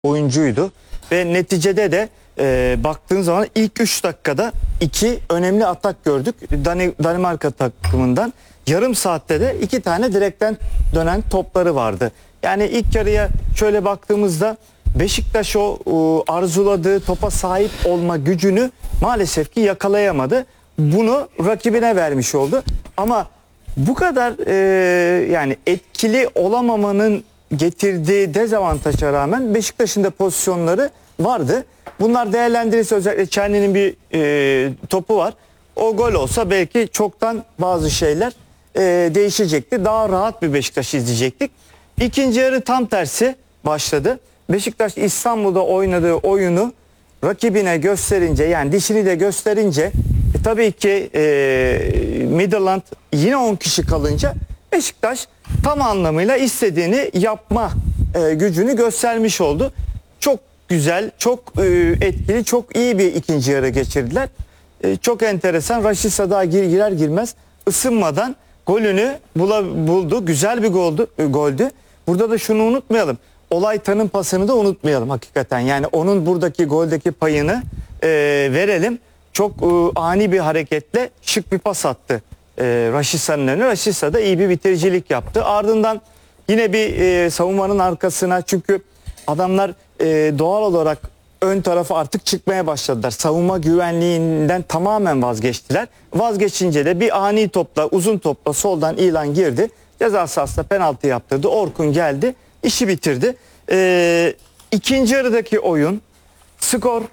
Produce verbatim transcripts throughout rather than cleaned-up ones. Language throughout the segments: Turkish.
oyuncuydu. Ve neticede de e, baktığın zaman ilk üç dakikada iki önemli atak gördük Dan Danimarka takımından. Yarım saatte de iki tane direkten dönen topları vardı. Yani ilk yarıya şöyle baktığımızda Beşiktaş o, o arzuladığı topa sahip olma gücünü maalesef ki yakalayamadı. Bunu rakibine vermiş oldu. Ama bu kadar e, yani etkili olamamanın getirdiği dezavantaja rağmen Beşiktaş'ın da pozisyonları vardı. Bunlar değerlendirirse özellikle Çerni'nin bir e, topu var. O gol olsa belki çoktan bazı şeyler e, değişecekti. Daha rahat bir Beşiktaş izleyecektik. İkinci yarı tam tersi başladı. Beşiktaş İstanbul'da oynadığı oyunu rakibine gösterince, yani dişini de gösterince e, tabii ki e, Midtjylland yine on kişi kalınca Beşiktaş tam anlamıyla istediğini yapma e, gücünü göstermiş oldu. Çok güzel, çok e, etkili, çok iyi bir ikinci yarı geçirdiler. E, çok enteresan. Rashica daha gir, girer girmez ısınmadan golünü bula, buldu. Güzel bir goldü, e, goldü. Burada da şunu unutmayalım. Olaytan'ın pasını da unutmayalım hakikaten. Yani onun buradaki goldeki payını e, verelim. Çok e, ani bir hareketle şık bir pas attı e, Rashica'nın önüne. Rashica da iyi bir bitiricilik yaptı. Ardından yine bir e, savunmanın arkasına, çünkü adamlar e, doğal olarak ön tarafa artık çıkmaya başladılar. Savunma güvenliğinden tamamen vazgeçtiler. Vazgeçince de bir ani topla, uzun topla soldan İlan girdi. Ceza sahasında penaltı yaptırdı. Orkun geldi, işi bitirdi. E, ikinci yarıdaki oyun, skor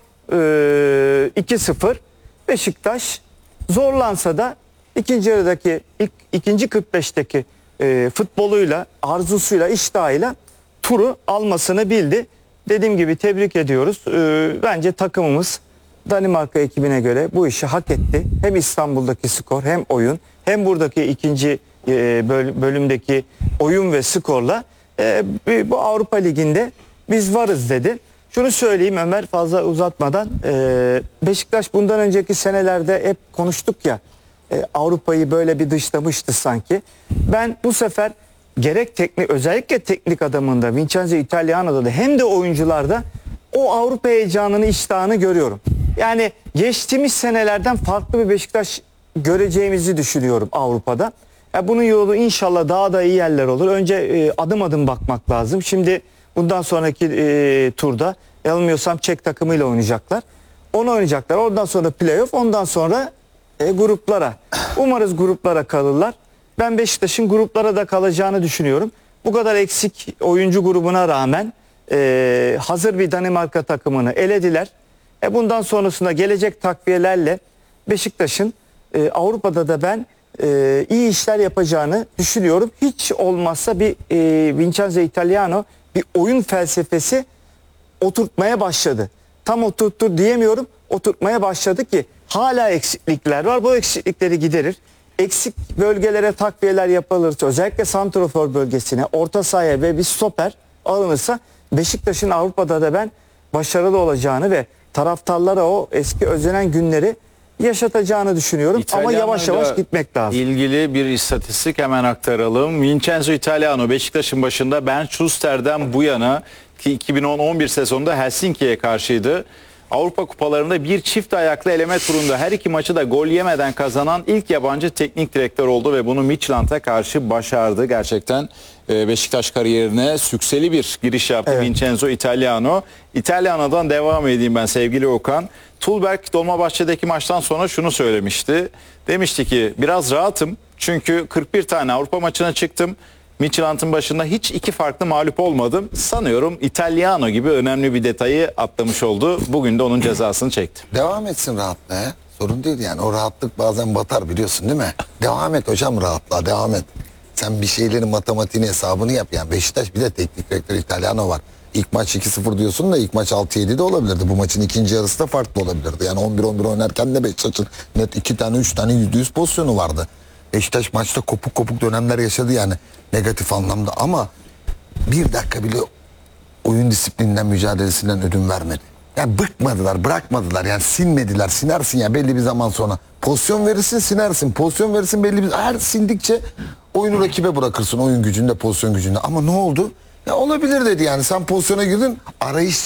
e, iki sıfır. Beşiktaş zorlansa da ikinci yarıdaki ilk, ikinci kırk beşteki e, futboluyla, arzusuyla, iştahıyla turu almasını bildi. Dediğim gibi tebrik ediyoruz. E, bence takımımız Danimarka ekibine göre bu işi hak etti. Hem İstanbul'daki skor, hem oyun, hem buradaki ikinci e, bölümdeki oyun ve skorla e, bu Avrupa Ligi'nde biz varız dedi. Şunu söyleyeyim Ömer, fazla uzatmadan, e, Beşiktaş bundan önceki senelerde hep konuştuk ya, e, Avrupa'yı böyle bir dışlamıştı sanki. Ben bu sefer gerek teknik, özellikle teknik adamında Vincenzo Italiano'da da hem de oyuncularda o Avrupa heyecanını, iştahını görüyorum. Yani geçtiğimiz senelerden farklı bir Beşiktaş göreceğimizi düşünüyorum Avrupa'da. Yani bunun yolu inşallah daha da iyi yerler olur. Önce e, adım adım bakmak lazım. Şimdi bundan sonraki e, turda yanılmıyorsam Çek takımıyla oynayacaklar. Onu oynayacaklar. Ondan sonra playoff, ondan sonra e, gruplara. Umarız gruplara kalırlar. Ben Beşiktaş'ın gruplara da kalacağını düşünüyorum. Bu kadar eksik oyuncu grubuna rağmen e, hazır bir Danimarka takımını elediler. E, bundan sonrasında gelecek takviyelerle Beşiktaş'ın e, Avrupa'da da ben e, iyi işler yapacağını düşünüyorum. Hiç olmazsa bir e, Vincenzo Italiano bir oyun felsefesi oturtmaya başladı. Tam oturttur diyemiyorum, oturtmaya başladı ki hala eksiklikler var. Bu eksiklikleri giderir. Eksik bölgelere takviyeler yapılırsa, özellikle santrafor bölgesine, orta sahaya ve bir stoper alınırsa Beşiktaş'ın Avrupa'da da ben başarılı olacağını ve taraftarlara o eski özlenen günleri yaşatacağını düşünüyorum. Ama yavaş yavaş gitmek lazım. İlgili bir istatistik hemen aktaralım. Vincenzo Italiano Beşiktaş'ın başında Bernd Schuster'den bu yana, ki iki bin on on bir sezonunda Helsinki'ye karşıydı, Avrupa kupalarında bir çift ayaklı eleme turunda her iki maçı da gol yemeden kazanan ilk yabancı teknik direktör oldu ve bunu Midtjylland'a karşı başardı. Gerçekten Beşiktaş kariyerine sükseli bir giriş yaptı, evet. Vincenzo Italiano. Italiano'dan devam edeyim ben sevgili Okan. Tulberg Dolmabahçe'deki maçtan sonra şunu söylemişti. Demişti ki biraz rahatım çünkü kırk bir tane Avrupa maçına çıktım. Midtjylland'ın başında hiç iki farklı mağlup olmadım. Sanıyorum Italiano gibi önemli bir detayı atlamış oldu. Bugün de onun cezasını çekti. Devam etsin rahatlığa. Sorun değil yani. O rahatlık bazen batar, biliyorsun değil mi? Devam et hocam, rahatlığa devam et. Sen bir şeylerin matematiğini, hesabını yap. Yani Beşiktaş bir de teknik direktör Italiano var. İlk maç iki sıfır diyorsun da ilk maç altı yedi de olabilirdi. Bu maçın ikinci yarısı da farklı olabilirdi. Yani on bir on bir oynarken de Beşiktaş'ın net iki tane üç tane yüzde yüz pozisyonu vardı. Beşiktaş maçta kopuk kopuk dönemler yaşadı yani negatif anlamda, ama bir dakika bile oyun disiplininden, mücadelesinden ödün vermedi. Yani bıkmadılar, bırakmadılar, yani sinmediler. Sinersin ya belli bir zaman sonra. Pozisyon verirsin, sinersin. Pozisyon verirsin belli bir... Her sindikçe oyunu rakibe bırakırsın, oyun gücünde, pozisyon gücünde. Ama ne oldu? Ya olabilir dedi yani sen pozisyona girdin arayış